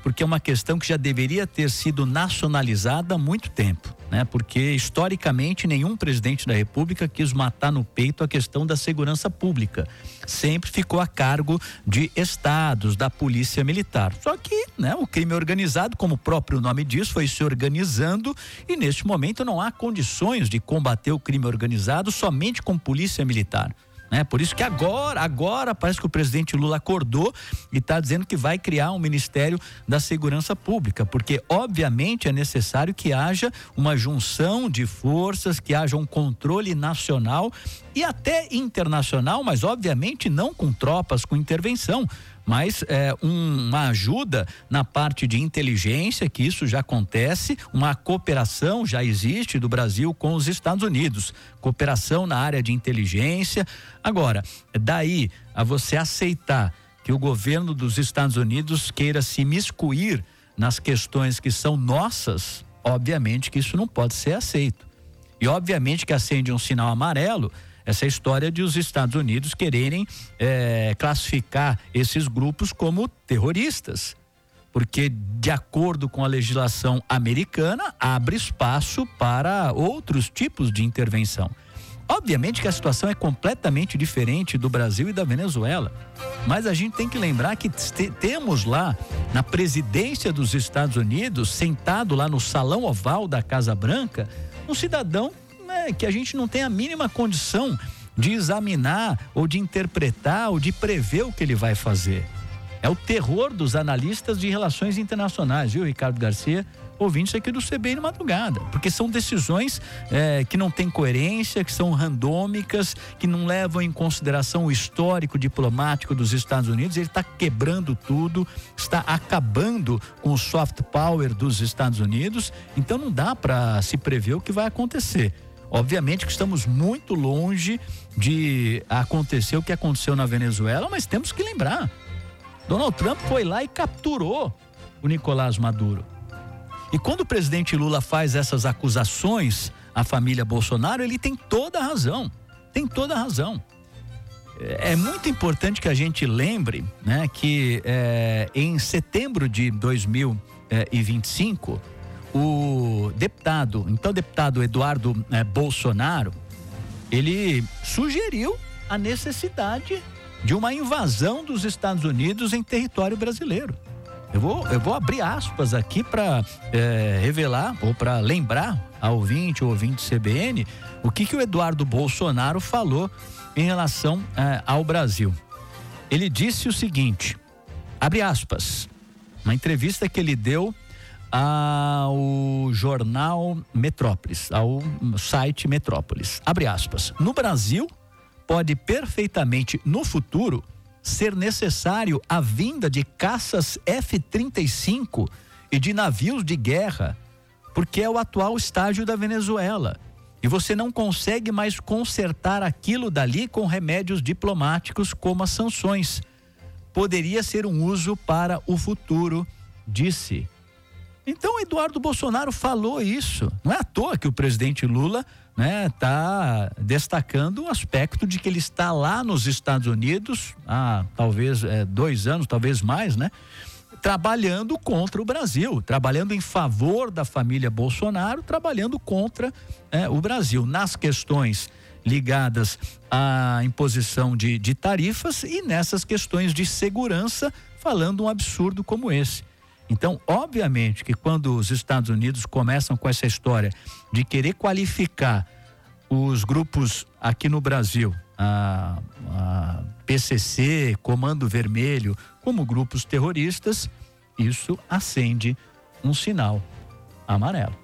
porque é uma questão que já deveria ter sido nacionalizada há muito tempo, né? Porque historicamente nenhum presidente da República quis matar no peito a questão da segurança pública. Sempre ficou a cargo de estados, da polícia militar. Só que, né, o crime organizado, como o próprio nome diz, foi se organizando e neste momento não há condições de combater o crime organizado somente com polícia militar. Por isso que agora parece que o presidente Lula acordou e está dizendo que vai criar um Ministério da Segurança Pública, porque obviamente é necessário que haja uma junção de forças, que haja um controle nacional e até internacional, mas obviamente não com tropas, com intervenção, mas uma ajuda na parte de inteligência, que isso já acontece, uma cooperação já existe do Brasil com os Estados Unidos, cooperação na área de inteligência. Agora, daí a você aceitar que o governo dos Estados Unidos queira se imiscuir nas questões que são nossas, obviamente que isso não pode ser aceito. E obviamente que acende um sinal amarelo essa história de os Estados Unidos quererem classificar esses grupos como terroristas, porque de acordo com a legislação americana abre espaço para outros tipos de intervenção. Obviamente que a situação é completamente diferente do Brasil e da Venezuela, mas a gente tem que lembrar que temos lá na presidência dos Estados Unidos, sentado lá no salão oval da Casa Branca, um cidadão que a gente não tem a mínima condição de examinar ou de interpretar ou de prever o que ele vai fazer. É o terror dos analistas de relações internacionais, viu, Ricardo Garcia? Ouvindo isso aqui do CBN Madrugada, porque são decisões que não têm coerência, que são randômicas, que não levam em consideração o histórico diplomático dos Estados Unidos. Ele está quebrando tudo, está acabando com o soft power dos Estados Unidos, então não dá para se prever o que vai acontecer. Obviamente que estamos muito longe de acontecer o que aconteceu na Venezuela, mas temos que lembrar, Donald Trump foi lá e capturou o Nicolás Maduro. E quando o presidente Lula faz essas acusações à família Bolsonaro, ele tem toda a razão. Tem toda a razão. É muito importante que a gente lembre, né, que em setembro de 2025, o deputado Eduardo Bolsonaro, ele sugeriu a necessidade de uma invasão dos Estados Unidos em território brasileiro. Eu vou abrir aspas aqui para revelar ou para lembrar ao ouvinte CBN o que o Eduardo Bolsonaro falou em relação ao Brasil. Ele disse o seguinte, abre aspas, uma entrevista que ele deu ao jornal Metrópolis, ao site Metrópolis, abre aspas, no Brasil pode perfeitamente no futuro ser necessário a vinda de caças F-35 e de navios de guerra, porque é o atual estágio da Venezuela. E você não consegue mais consertar aquilo dali com remédios diplomáticos como as sanções. Poderia ser um uso para o futuro, disse. Então, Eduardo Bolsonaro falou isso. Não é à toa que o presidente Lula tá destacando o aspecto de que ele está lá nos Estados Unidos há talvez 2 anos, talvez mais, trabalhando contra o Brasil, trabalhando em favor da família Bolsonaro, trabalhando contra o Brasil nas questões ligadas à imposição de tarifas e nessas questões de segurança, falando um absurdo como esse. Então, obviamente que quando os Estados Unidos começam com essa história de querer qualificar os grupos aqui no Brasil, a PCC, Comando Vermelho, como grupos terroristas, isso acende um sinal amarelo.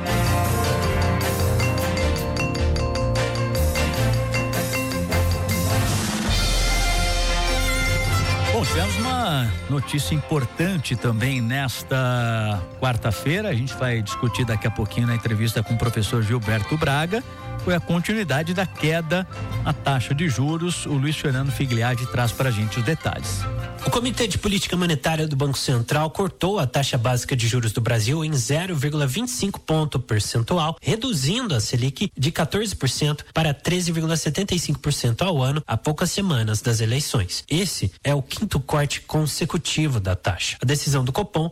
Bom, tivemos uma notícia importante também nesta quarta-feira. A gente vai discutir daqui a pouquinho na entrevista com o professor Gilberto Braga. Foi a continuidade da queda na taxa de juros. O Luiz Fernando Figliardi traz para a gente os detalhes. O Comitê de Política Monetária do Banco Central cortou a taxa básica de juros do Brasil em 0,25 ponto percentual, reduzindo a Selic de 14% para 13,75% ao ano a poucas semanas das eleições. Esse é o 5º corte consecutivo da taxa. A decisão do Copom